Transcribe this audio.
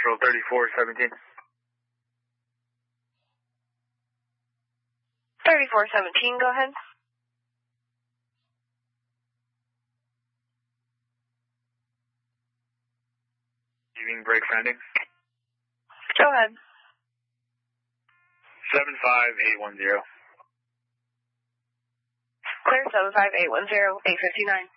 Central 3417. 3417, go ahead. Evening break finding. Go ahead. 75810. Clear 75810, 859.